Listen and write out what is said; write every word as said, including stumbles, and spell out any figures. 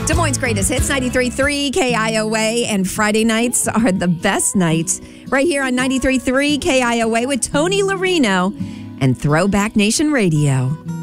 Des Moines' greatest hits, ninety-three point three K I O A, and Friday nights are the best nights. Right here on ninety-three point three K I O A with Tony Larino and Throwback Nation Radio.